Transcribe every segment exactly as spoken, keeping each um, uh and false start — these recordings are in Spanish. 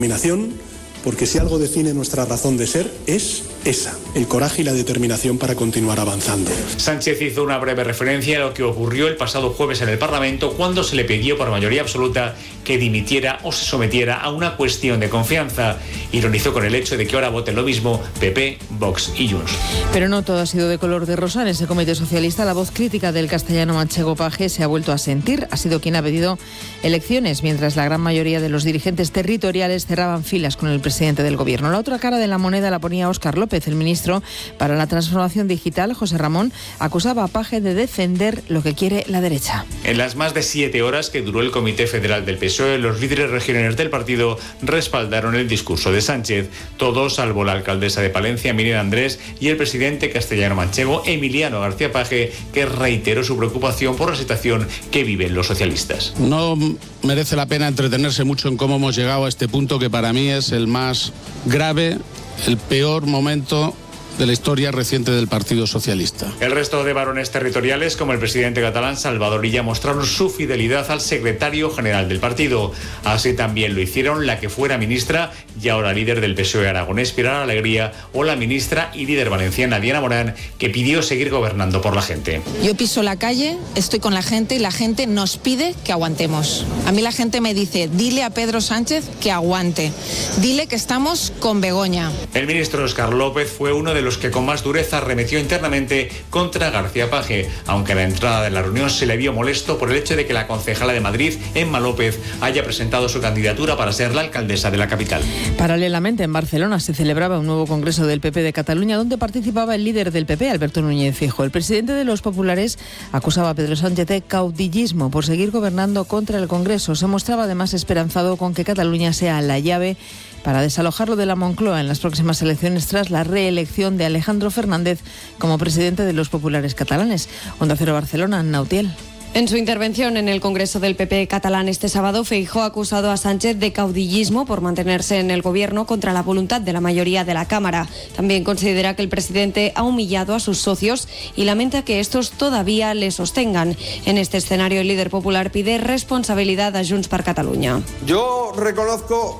Determinación, porque si algo define nuestra razón de ser es esa, el coraje y la determinación para continuar avanzando. Sánchez hizo una breve referencia a lo que ocurrió el pasado jueves en el Parlamento cuando se le pidió por mayoría absoluta que dimitiera o se sometiera a una cuestión de confianza. Ironizó con el hecho de que ahora voten lo mismo P P, Vox y Junts. Pero no todo ha sido de color de rosa. En ese comité socialista la voz crítica del castellano manchego Page se ha vuelto a sentir. Ha sido quien ha pedido elecciones, mientras la gran mayoría de los dirigentes territoriales cerraban filas con el presidente del gobierno. La otra cara de la moneda la ponía Óscar López. El ministro para la Transformación Digital, José Ramón, acusaba a Page de defender lo que quiere la derecha. En las más de siete horas que duró el Comité Federal del P S O E, los líderes regionales del partido respaldaron el discurso de Sánchez. Todos, salvo la alcaldesa de Palencia, Miriam Andrés, y el presidente castellano-manchego, Emiliano García Page, que reiteró su preocupación por la situación que viven los socialistas. No merece la pena entretenerse mucho en cómo hemos llegado a este punto, que para mí es el más grave, el peor momento de la historia reciente del Partido Socialista. El resto de varones territoriales, como el presidente catalán Salvador Illa, mostraron su fidelidad al secretario general del partido. Así también lo hicieron la que fuera ministra y ahora líder del P S O E aragonés, Pilar Alegría, o la ministra y líder valenciana Diana Morán, que pidió seguir gobernando por la gente. Yo piso la calle, estoy con la gente y la gente nos pide que aguantemos. A mí la gente me dice, dile a Pedro Sánchez que aguante, dile que estamos con Begoña. El ministro Óscar López fue uno de los que con más dureza arremetió internamente contra García Page, aunque a la entrada de la reunión se le vio molesto por el hecho de que la concejala de Madrid, Emma López, haya presentado su candidatura para ser la alcaldesa de la capital. Paralelamente, en Barcelona se celebraba un nuevo congreso del P P de Cataluña, donde participaba el líder del P P, Alberto Núñez Feijóo. El presidente de los populares acusaba a Pedro Sánchez de caudillismo por seguir gobernando contra el Congreso. Se mostraba además esperanzado con que Cataluña sea la llave para desalojarlo de la Moncloa en las próximas elecciones tras la reelección de Alejandro Fernández como presidente de los populares catalanes. Onda Cero Barcelona, Nautiel. En su intervención en el Congreso del P P catalán este sábado, Feijóo ha acusado a Sánchez de caudillismo por mantenerse en el gobierno contra la voluntad de la mayoría de la Cámara. También considera que el presidente ha humillado a sus socios y lamenta que estos todavía le sostengan. En este escenario, el líder popular pide responsabilidad a Junts per Catalunya. Yo reconozco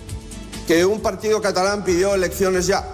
que un partido catalán pidió elecciones ya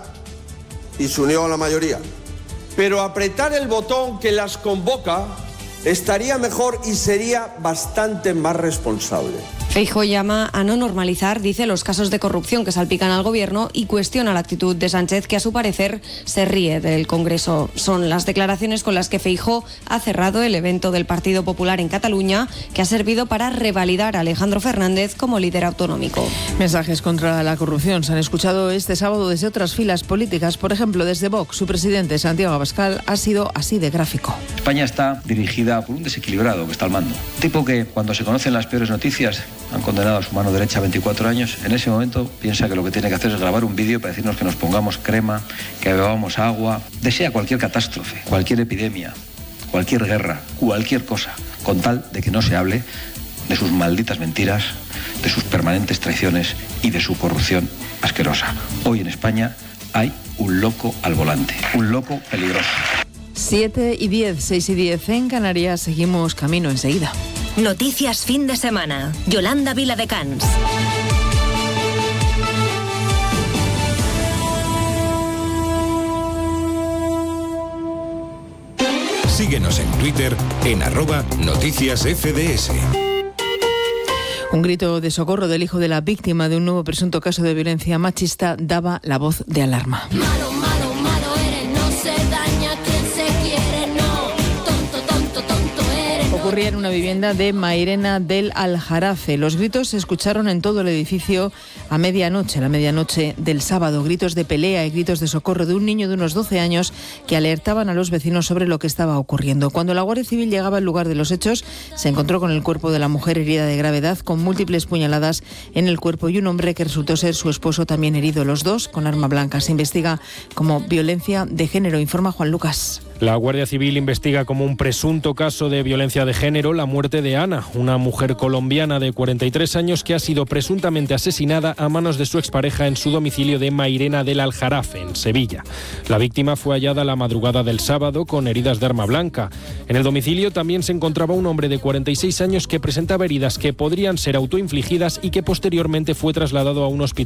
y se unió a la mayoría. Pero apretar el botón que las convoca estaría mejor y sería bastante más responsable. Feijóo llama a no normalizar, dice, los casos de corrupción que salpican al gobierno y cuestiona la actitud de Sánchez, que a su parecer se ríe del Congreso. Son las declaraciones con las que Feijóo ha cerrado el evento del Partido Popular en Cataluña, que ha servido para revalidar a Alejandro Fernández como líder autonómico. Mensajes contra la corrupción se han escuchado este sábado desde otras filas políticas. Por ejemplo, desde Vox, su presidente Santiago Abascal ha sido así de gráfico. España está dirigida por un desequilibrado que está al mando. Tipo que cuando se conocen las peores noticias han condenado a su mano derecha a veinticuatro años, en ese momento piensa que lo que tiene que hacer es grabar un vídeo para decirnos que nos pongamos crema, que bebamos agua, desea cualquier catástrofe, cualquier epidemia, cualquier guerra, cualquier cosa, con tal de que no se hable de sus malditas mentiras, de sus permanentes traiciones y de su corrupción asquerosa. Hoy en España hay un loco al volante, un loco peligroso. siete y diez, seis y diez en Canarias, seguimos camino enseguida. Noticias fin de semana. Yolanda Viladecans. Síguenos en Twitter en arroba noticias F D S. Un grito de socorro del hijo de la víctima de un nuevo presunto caso de violencia machista daba la voz de alarma. Malo, malo, malo eres, no se daña quien se quiere, no. Tonto, tonto, tonto eres. Ocurría en una vivienda de Mairena del Aljarafe. Los gritos se escucharon en todo el edificio a medianoche, la medianoche del sábado. Gritos de pelea y gritos de socorro de un niño de unos doce años que alertaban a los vecinos sobre lo que estaba ocurriendo. Cuando la Guardia Civil llegaba al lugar de los hechos, se encontró con el cuerpo de la mujer herida de gravedad, con múltiples puñaladas en el cuerpo, y un hombre que resultó ser su esposo también herido, los dos con arma blanca. Se investiga como violencia de género, informa Juan Lucas. La Guardia Civil investiga como un presunto caso de violencia de género la muerte de Ana, una mujer colombiana de cuarenta y tres años que ha sido presuntamente asesinada a manos de su expareja en su domicilio de Mairena del Aljarafe, en Sevilla. La víctima fue hallada la madrugada del sábado con heridas de arma blanca. En el domicilio también se encontraba un hombre de cuarenta y seis años que presentaba heridas que podrían ser autoinfligidas y que posteriormente fue trasladado a un hospital